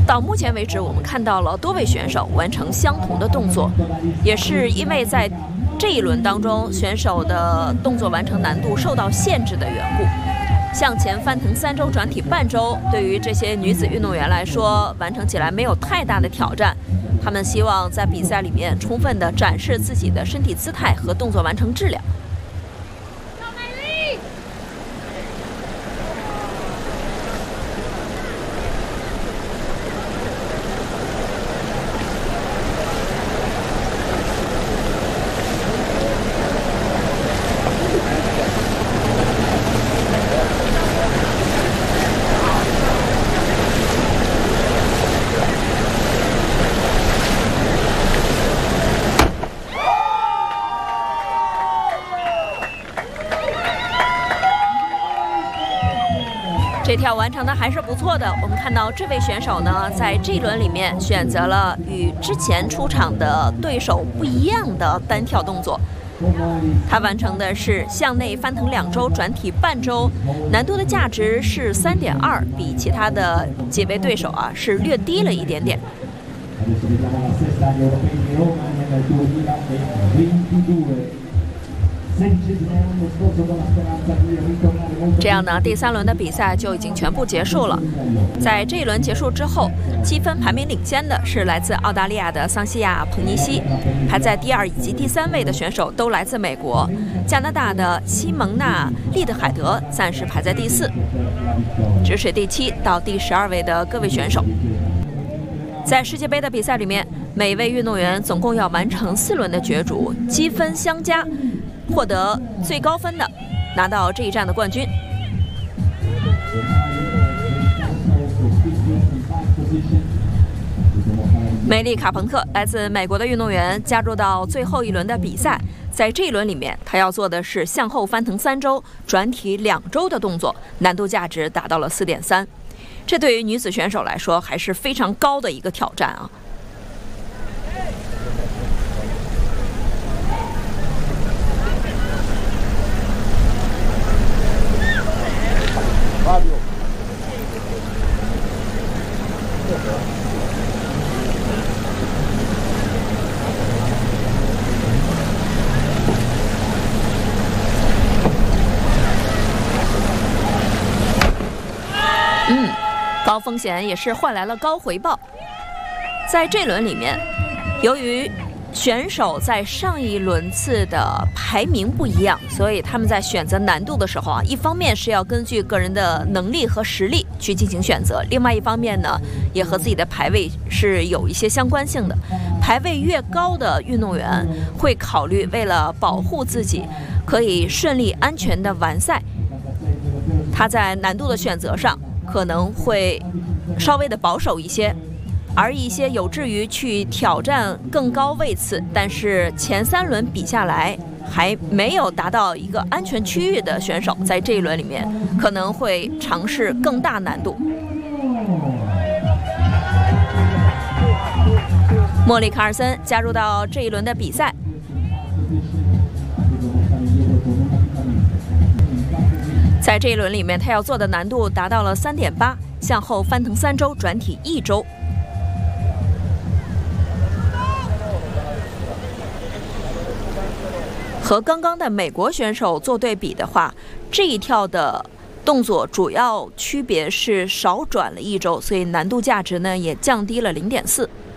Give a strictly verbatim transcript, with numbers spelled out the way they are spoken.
到目前为止，我们看到了多位选手完成相同的动作，也是因为在这一轮当中，选手的动作完成难度受到限制的缘故。向前翻腾三周转体半周，对于这些女子运动员来说，完成起来没有太大的挑战。她们希望在比赛里面充分地展示自己的身体姿态和动作完成质量。这跳完成的还是不错的。我们看到这位选手呢，在这一轮里面选择了与之前出场的对手不一样的单跳动作。他完成的是向内翻腾两周转体半周，难度的价值是三点二，比其他的几位对手啊是略低了一点点。这样呢，第三轮的比赛就已经全部结束了。在这一轮结束之后，积分排名领先的是来自澳大利亚的桑西亚·普尼西，排在第二以及第三位的选手都来自美国。加拿大的西蒙娜·利德海德暂时排在第四，只是第七到第十二位的各位选手。在世界杯的比赛里面，每位运动员总共要完成四轮的角逐，积分相加，获得最高分的拿到这一站的冠军。梅丽卡彭特来自美国的运动员加入到最后一轮的比赛，在这一轮里面，她要做的是向后翻腾三周、转体两周的动作，难度价值达到了四点三。这对于女子选手来说还是非常高的一个挑战啊。嗯，高风险也是换来了高回报。在这轮里面，由于选手在上一轮次的排名不一样，所以他们在选择难度的时候啊，一方面是要根据个人的能力和实力去进行选择，另外一方面呢，也和自己的排位是有一些相关性的。排位越高的运动员会考虑为了保护自己可以顺利安全的完赛，他在难度的选择上可能会稍微的保守一些。而一些有志于去挑战更高位次，但是前三轮比下来还没有达到一个安全区域的选手，在这一轮里面可能会尝试更大难度。莫里卡尔森加入到这一轮的比赛，在这一轮里面，他要做的难度达到了三点八，向后翻腾三周，转体一周。和刚刚的美国选手做对比的话，这一跳的动作主要区别是少转了一周，所以难度价值呢也降低了零点四。